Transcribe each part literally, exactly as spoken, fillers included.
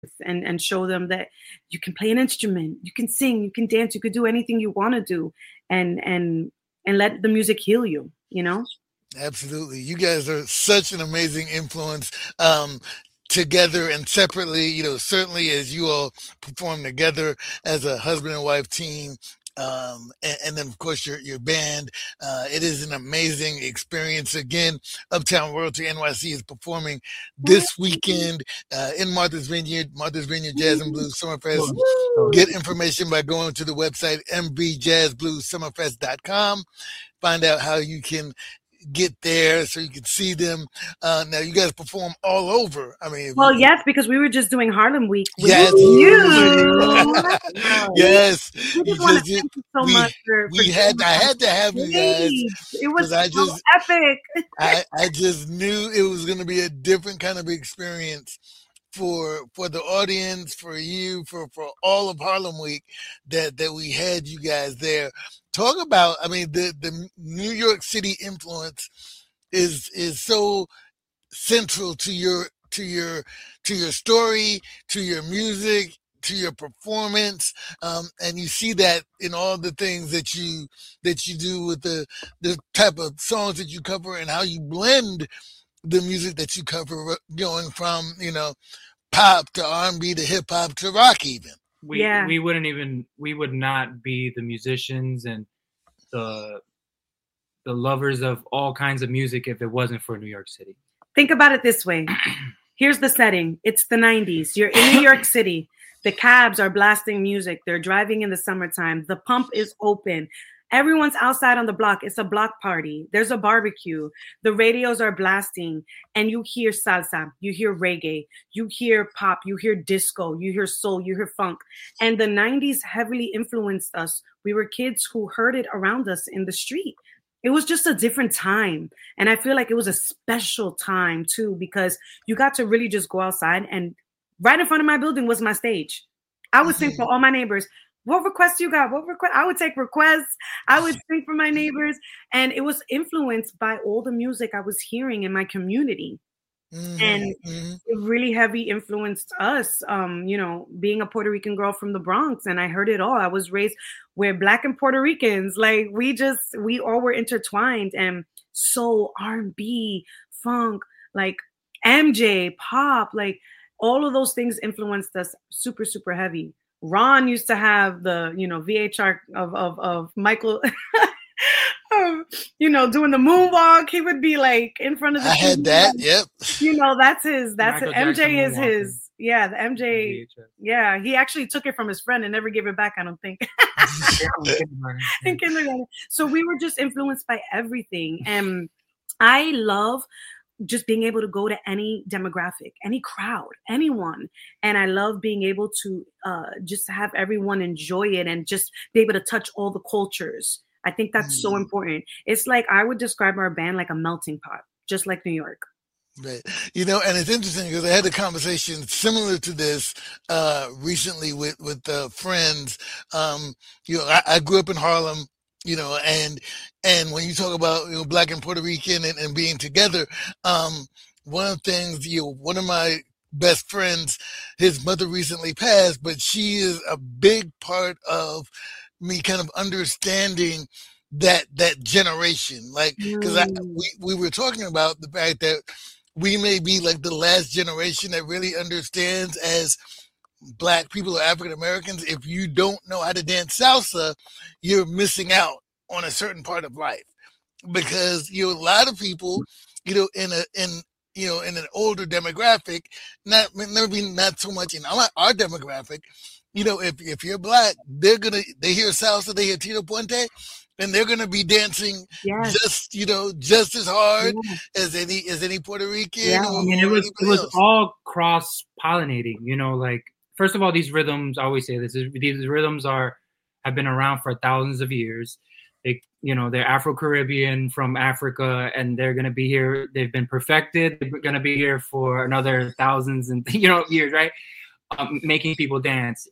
and and show them that you can play an instrument, you can sing, you can dance, you could do anything you want to do, and and and let the music heal you, you know? Absolutely. You guys are such an amazing influence. Um, together and separately, you know, certainly as you all perform together as a husband and wife team, um, and, and then of course your your band. Uh, it is an amazing experience. Again, Uptown Royalty N Y C is performing this weekend uh, in Martha's Vineyard, Martha's Vineyard Jazz and Blues Summerfest. Get information by going to the website m b jazz blues summerfest dot com. Find out how you can get there so you can see them. Uh, now you guys perform all over. I mean, well, yes, because we were just doing Harlem Week with yes, you. yes, we just want to thank you so we, much for. We for had, I had to have you guys. It was I so just, epic. I, I just knew it was going to be a different kind of experience for for the audience, for you, for, for all of Harlem Week that, that we had you guys there. Talk about, I mean, the, the New York City influence is is so central to your to your to your story, to your music, to your performance, um, and you see that in all the things that you that you do with the the type of songs that you cover and how you blend the music that you cover, going from, you know, pop to R and B to hip hop to rock even. We yeah. we wouldn't even we would not be the musicians and the the lovers of all kinds of music if it wasn't for New York City. Think about it this way. Here's the setting. It's the nineties. You're in New York City. The cabs are blasting music. They're driving in the summertime. The pump is open. Everyone's outside on the block. It's a block party. There's a barbecue. The radios are blasting, and you hear salsa, you hear reggae, you hear pop, you hear disco, you hear soul, you hear funk. And the nineties heavily influenced us. We were kids who heard it around us in the street. It was just a different time. And I feel like it was a special time too, because you got to really just go outside, and right in front of my building was my stage. I would sing for all my neighbors. What requests you got? What request? I would take requests. I would sing for my neighbors. And it was influenced by all the music I was hearing in my community. Mm-hmm. And it really heavy influenced us, um, you know, being a Puerto Rican girl from the Bronx. And I heard it all. I was raised with Black and Puerto Ricans. Like we just, we all were intertwined. And soul, R and B, funk, like M J, pop, like all of those things influenced us super, super heavy. Ron used to have the, you know, V H R of of, of Michael, um, you know, doing the moonwalk. He would be like in front of the. I T V. Had that. Yep. You know, that's his. That's Michael it. M J is moonwalking. his. Yeah, the M J. V H S. Yeah, he actually took it from his friend and never gave it back. I don't think. In kindergarten. So we were just influenced by everything, and I love just being able to go to any demographic, any crowd, anyone. And I love being able to uh, just have everyone enjoy it and just be able to touch all the cultures. I think that's mm. so important. It's like, I would describe our band like a melting pot, just like New York. Right. You know, and it's interesting because I had a conversation similar to this uh, recently with, with uh, friends. Um, you know, I, I grew up in Harlem. You know, and and when you talk about, you know, Black and Puerto Rican and, and being together, um, one of the things, you know, one of my best friends, his mother recently passed, but she is a big part of me kind of understanding that that generation. Like, because I we, we were talking about the fact that we may be like the last generation that really understands as Black people or African Americans, if you don't know how to dance salsa, you're missing out on a certain part of life, because, you know, a lot of people, you know, in a in you know in an older demographic, not maybe not so much in our, our demographic, you know, if if you're Black, they're gonna they hear salsa, they hear Tito Puente, and they're gonna be dancing yes. just you know just as hard yeah. as any as any Puerto Rican. Yeah, or, I mean, it was it was else. all cross pollinating, you know, like. First of all, these rhythms, I always say this, these rhythms are have been around for thousands of years. They, you know, they're Afro-Caribbean from Africa, and they're going to be here. They've been perfected. They're going to be here for another thousands and, you know, years, right? Um, making people dance.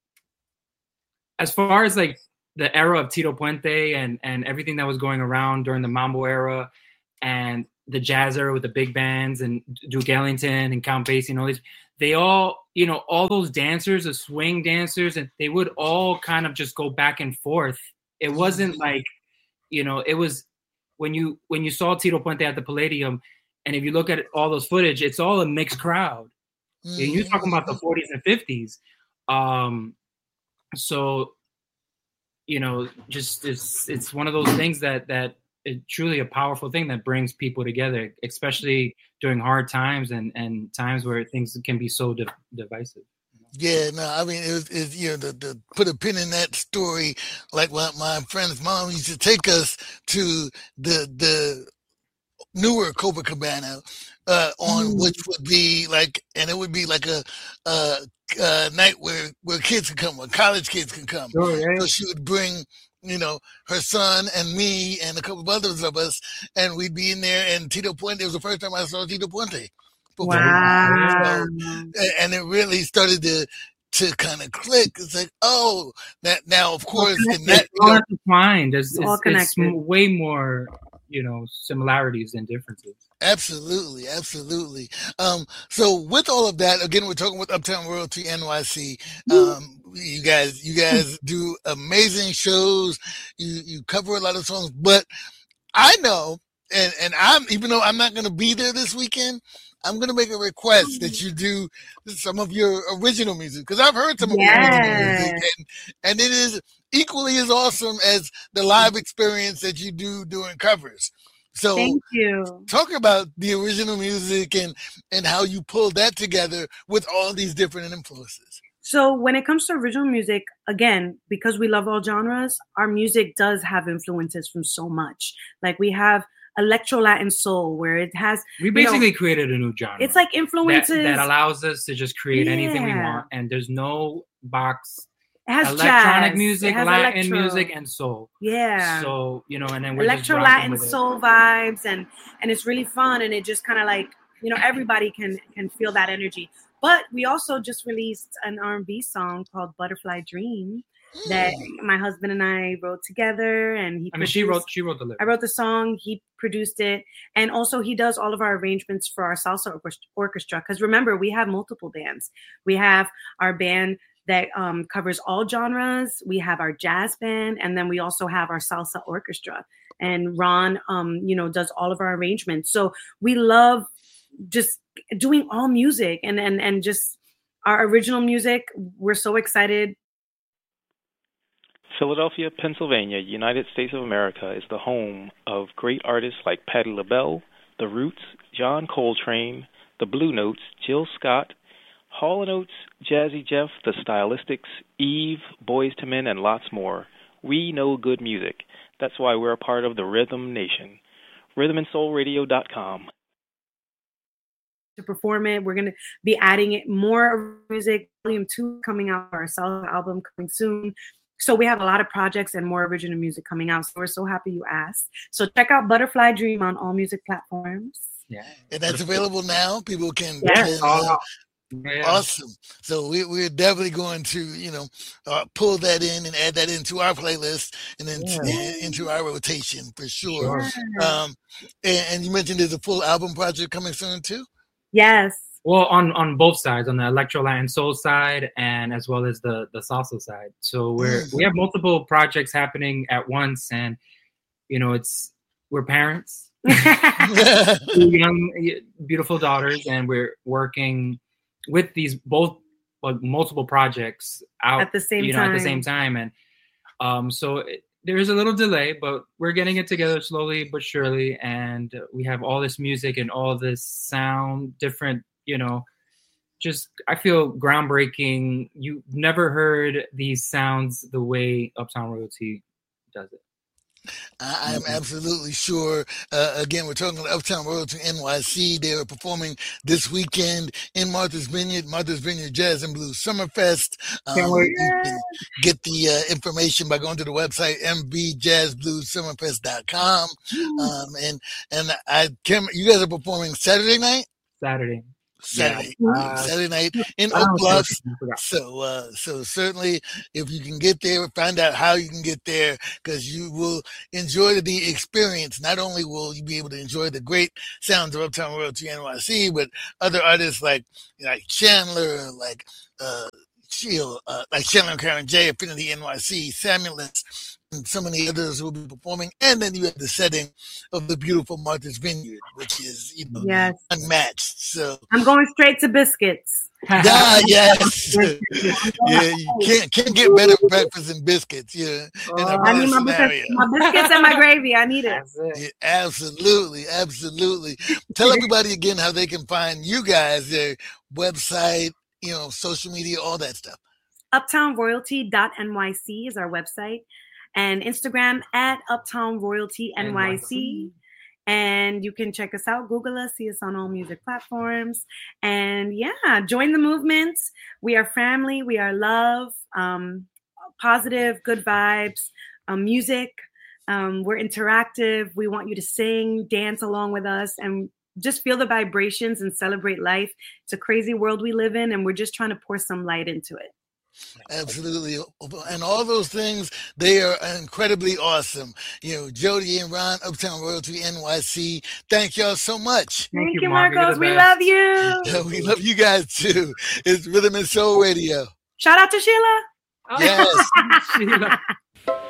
As far as like the era of Tito Puente and, and everything that was going around during the Mambo era, and the jazz era with the big bands and Duke Ellington and Count Basie and all these, they all, you know, all those dancers, the swing dancers, and they would all kind of just go back and forth. It wasn't like, you know, it was when you when you saw Tito Puente at the Palladium, and if you look at all those footage, it's all a mixed crowd. Mm-hmm. And you're talking about the forties and fifties. Um, so, you know, just it's it's one of those things that that is truly a powerful thing that brings people together, especially during hard times and, and times where things can be so di- divisive. Yeah, no, I mean, it was, it, you know, the, the put a pin in that story. Like my, my friend's mom used to take us to the the newer Copacabana, uh, on mm. which would be like, and it would be like a, a, a night where, where kids could come, where college kids could come. Oh, yeah. So she would bring, you know, her son and me and a couple of others of us, and we'd be in there. And Tito Puente, it was the first time I saw Tito Puente. Wow. So, and it really started to to kind of click. It's like, oh, that now, of course, in that, it's all intertwined. There's all it's, connected. It's way more, you know, similarities than differences. Absolutely, absolutely. Um, so with all of that, again, we're talking with Uptown Royalty N Y C. Um, you guys, you guys do amazing shows. You you cover a lot of songs, but I know, and and I'm even though I'm not going to be there this weekend, I'm going to make a request that you do some of your original music, because I've heard some of yes. your original music, and, and it is equally as awesome as the live experience that you do doing covers. So thank you. Talk about the original music and, and how you pulled that together with all these different influences. So when it comes to original music, again, because we love all genres, our music does have influences from so much. Like we have Electro Latin soul, where it has we basically you know, created a new genre. It's like influences that, that allows us to just create yeah. anything we want, and there's no box. It has electronic jazz. music, has Latin electro. music, and soul. Yeah. So you know, and then we're Electro just Latin with soul it. vibes, and and it's really fun, and it just kind of like, you know, everybody can can feel that energy. But we also just released an R and B song called Butterfly Dream that my husband and I wrote together, and he I mean, produced, she wrote she wrote the lyrics. I wrote the song, he produced it, and also he does all of our arrangements for our salsa orchestra. Because remember, we have multiple bands. We have our band that um, covers all genres. We have our jazz band, and then we also have our salsa orchestra. And Ron, um, you know, does all of our arrangements. So we love just doing all music, and and and just our original music. We're so excited. Philadelphia, Pennsylvania, United States of America is the home of great artists like Patti LaBelle, The Roots, John Coltrane, The Blue Notes, Jill Scott, Hall and Oates, Jazzy Jeff, The Stylistics, Eve, Boyz two Men, and lots more. We know good music. That's why we're a part of the Rhythm Nation. rhythm and soul radio dot com. To perform it, we're going to be adding it more music. Volume two coming out, our solo album coming soon. So we have a lot of projects and more original music coming out. So we're so happy you asked. So check out Butterfly Dream on all music platforms. Yeah, and that's available now. People can. Yes. can uh, yeah. Awesome. So we, we're definitely going to, you know, uh, pull that in and add that into our playlist and then yeah. t- into our rotation for sure. Yeah. Um, and, and you mentioned there's a full album project coming soon too. Yes. Well, on, on both sides, on the Electro Latin soul side and as well as the, the salsa side. So we're mm-hmm. we have multiple projects happening at once, and you know, it's we're parents, young, beautiful daughters, and we're working with these both like multiple projects out at the same you know time. at the same time, and um, so it, there is a little delay, but we're getting it together slowly but surely, and we have all this music and all this sound, different. You know, just I feel groundbreaking. You've never heard these sounds the way Uptown Royalty does it. I am absolutely sure. Uh, again, we're talking about Uptown Royalty N Y C. They are performing this weekend in Martha's Vineyard, Martha's Vineyard Jazz and Blues Summerfest. Um, you can get the uh, information by going to the website m b jazz blues summerfest dot com. Um, and and I can. You guys are performing Saturday night. Saturday. Saturday, Yeah. Uh, Saturday night in I Oak don't know Bluffs. what I forgot. So, uh, so certainly, if you can get there, find out how you can get there, because you will enjoy the experience. Not only will you be able to enjoy the great sounds of Uptown Royalty N Y C, but other artists like like Chandler, like uh, Shield, uh, like Chandler and Karen J, Affinity N Y C, Samulus, and so many others who will be performing. And then you have the setting of the beautiful Martha's Vineyard, which is, you know, Yes. unmatched. So I'm going straight to biscuits. ah, yes, yeah, you can't can't get better breakfast than biscuits. Yeah, in a Oh, I better need my scenario. biscuits, my biscuits and my gravy. I need it. That's it. Yeah, absolutely, absolutely. Tell everybody again how they can find you guys, their website, you know, social media, all that stuff. uptown royalty dot N Y C is our website, and Instagram at Uptown Royalty N Y C. And you can check us out, Google us, see us on all music platforms. And yeah, join the movement. We are family. We are love, um, positive, good vibes, um, music. Um, we're interactive. We want you to sing, dance along with us, and just feel the vibrations and celebrate life. It's a crazy world we live in, and we're just trying to pour some light into it. Absolutely. And all those things, they are incredibly awesome. You know, Jody and Ron, Uptown Royalty N Y C, thank y'all so much. Thank, Thank you, you, Mark. You're Marcos. the We best. love you. We love you guys too. It's Rhythm and Soul Radio. Shout out to Sheila. Yes. Sheila.